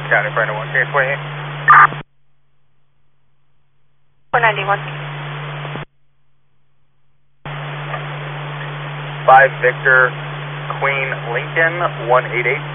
County Brandon 1, Case 28. 491. 5 Victor, Queen Lincoln 188.